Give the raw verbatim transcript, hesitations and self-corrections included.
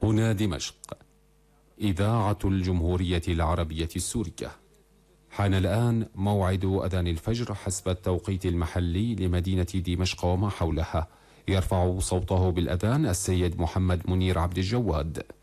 هنا دمشق، إذاعة الجمهورية العربية السورية. حان الآن موعد أذان الفجر حسب التوقيت المحلي لمدينة دمشق وما حولها. يرفع صوته بالأذان السيد محمد منير عبد الجواد.